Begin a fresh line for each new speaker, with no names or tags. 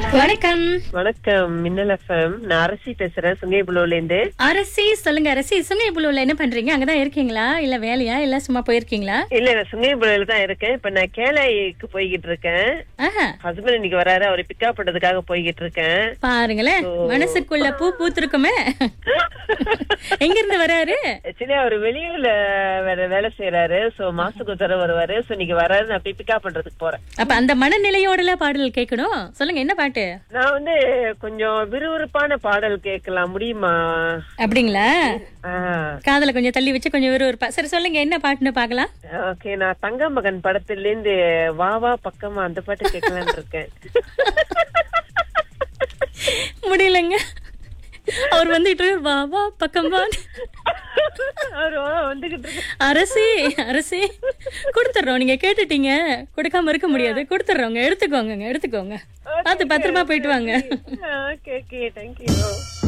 வணக்கம்.
வணக்கம். மின்னல் எஃப்எம். நான் அரசி பேசுறேன், சுங்கைபுலூர்ல இருந்து.
அரசி சொல்லுங்க. அரசி, சுங்கைபுலூர்ல என்ன பண்றீங்க? அங்கதான் இருக்கீங்களா, இல்ல வேலையா, இல்ல சும்மா போயிருக்கீங்களா?
இல்ல, நான் சுங்கைபுலூர்ல தான் இருக்கேன். இப்ப நான் கேளாய்க்கு போய்கிட்டு இருக்கேன். ஹஸ்பண்ட் இன்னைக்கு வராரு, அவரை பிக்கப் பண்றதுக்காக போய்கிட்டு இருக்கேன்.
பாருங்களேன், மனசுக்குள்ள பூ பூத்திருக்குமே. எங்க இருந்து வராரு?
ஆக்சுவலி அவர் வெளியூர்ல வேலை செய்யறாரு. சோ மாசத்துக்கு ஒரு தடவை வருவாரு. சோ இன்னைக்கு வராரு, நான் போய் பிக்கப் பண்றதுக்கு போறேன்.
அப்ப அந்த மனநிலையோட பாடல் கேட்கணும். சொல்லுங்க, என்ன பாட்டு?
நான் கொஞ்சம் விறுவிறுப்பான பாடல் கேட்கலாம் முடியுமா?
அப்படிங்களா? காதல கொஞ்சம் தள்ளி வச்சு கொஞ்சம் விறுவிறுப்பா. சரி, சொல்லுங்க என்ன பாட்டுன்னு பாக்கலாம்.
ஓகே, நான் தங்க மகன் படத்துல இருந்து வா வா பக்கமா அந்த பாட்டு கேட்கலான்னு இருக்கேன்.
முடியலங்க, அவர் வந்துட்டு வா வா பக்கம் வா. அரசி அரசி கொடுத்துடுறோம். நீங்க கேட்டுட்டீங்க, கொடுக்காம இருக்க முடியாது. கொடுத்துடுறோங்க, எடுத்துக்கோங்க. பார்த்து பத்திரமா போயிட்டு வாங்க.
Okay, thank you.